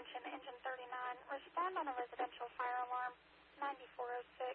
Extension Engine 39. Respond on a residential fire alarm 9406.